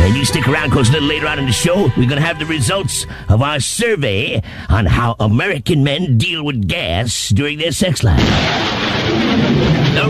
And you stick around, because a little later on in the show, we're going to have the results of our survey on how American men deal with gas during their sex life.